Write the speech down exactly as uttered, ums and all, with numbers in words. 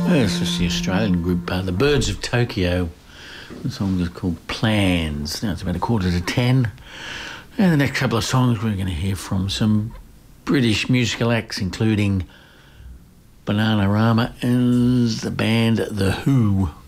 Well, it's just the Australian group, uh, the Birds of Tokyo. The song is called Plans. Now it's about a quarter to ten. And the next couple of songs we're going to hear from some British musical acts, including Bananarama and the band The Who.